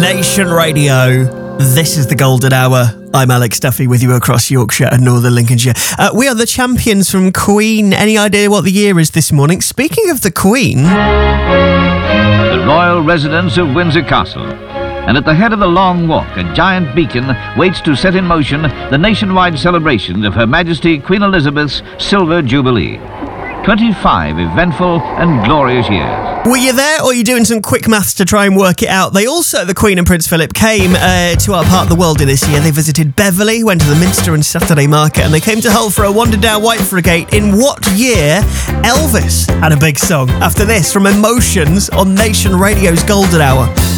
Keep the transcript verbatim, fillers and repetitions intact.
Nation Radio. This is the Golden Hour. I'm Alex Duffy with you across Yorkshire and Northern Lincolnshire. Uh, we are the champions from Queen. Any idea what the year is this morning? Speaking of the Queen... The royal residence of Windsor Castle. And at the head of the Long Walk, a giant beacon waits to set in motion the nationwide celebration of Her Majesty Queen Elizabeth's Silver Jubilee. twenty-five eventful and glorious years. Were you there, or are you doing some quick maths to try and work it out? They also, the Queen and Prince Philip, came uh, to our part of the world this year. They visited Beverley, went to the Minster and Saturday Market, and they came to Hull for a wander down Whiteford Gate. In what year Elvis had a big song? After this, from Emotions on Nation Radio's Golden Hour.